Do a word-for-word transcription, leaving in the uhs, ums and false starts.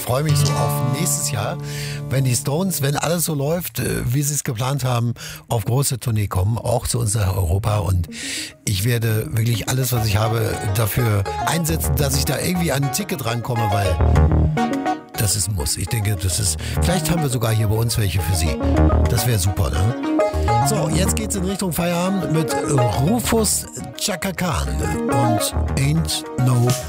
freue mich so auf nächstes Jahr, wenn die Stones, wenn alles so läuft, wie sie es geplant haben, auf große Tournee kommen, auch zu uns nach Europa. Und ich werde wirklich alles, was ich habe, dafür einsetzen, dass ich da irgendwie an ein Ticket rankomme, weil das ist ein Muss. Ich denke, das ist, vielleicht haben wir sogar hier bei uns welche für Sie. Das wäre super, ne? So, jetzt geht's in Richtung Feierabend mit Rufus Chaka Khan und Ain't No